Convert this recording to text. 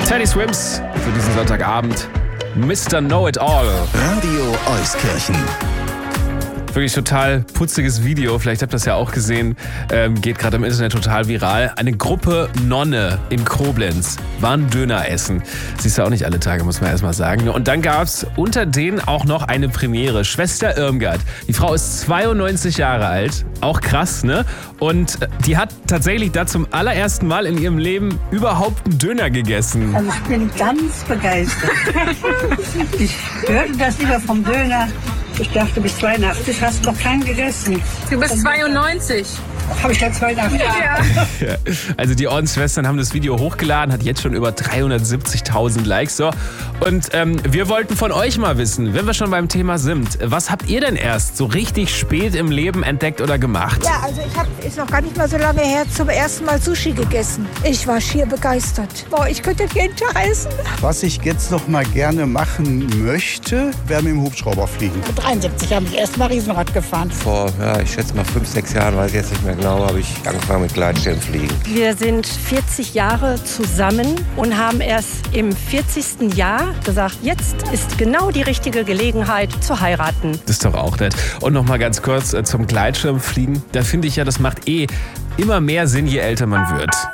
Teddy Swims für diesen Sonntagabend. Mr. Know-It-All. Radio Euskirchen. Wirklich total putziges Video, vielleicht habt ihr das ja auch gesehen, geht gerade im Internet total viral. Eine Gruppe Nonne in Koblenz waren Döner essen. Siehst du auch nicht alle Tage, muss man erstmal sagen. Und dann gab es unter denen auch noch eine Premiere. Schwester Irmgard. Die Frau ist 92 Jahre alt, auch krass, ne? Und die hat tatsächlich da zum allerersten Mal in ihrem Leben überhaupt einen Döner gegessen. Also ich bin ganz begeistert. Ich hörte das immer vom Döner. Ich dachte, bis 82 hast du noch keinen gegessen. Du bist 92. Habe ich da 82? Ja. Also die Ordensschwestern haben das Video hochgeladen, hat jetzt schon über 370.000 Likes. So. Und wir wollten von euch mal wissen, wenn wir schon beim Thema sind, was habt ihr denn erst so richtig spät im Leben entdeckt oder gemacht? Ja, also ist noch gar nicht mal so lange her, zum ersten Mal Sushi gegessen. Ich war schier begeistert. Boah, ich könnte jeden Tag essen. Was ich jetzt noch mal gerne machen möchte, wäre mit dem Hubschrauber fliegen. Mit 73 habe ich erst mal Riesenrad gefahren. Vor, ich schätze mal 5, 6 Jahren, weiß ich jetzt nicht mehr genau, habe ich angefangen mit Gleitschirmfliegen. Wir sind 40 Jahre zusammen und haben erst im 40. Jahr gesagt, jetzt ist genau die richtige Gelegenheit zu heiraten. Das ist doch auch nett. Und noch mal ganz kurz zum Gleitschirmfliegen. Da finde ich ja, das macht immer mehr Sinn, je älter man wird.